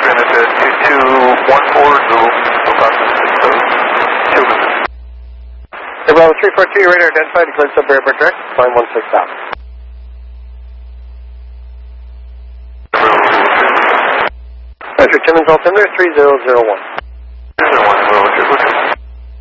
Bravo 342, radar identified, declared sub airport direct, climb 16,000. Roger, Timmins altimeter 3001. 3001,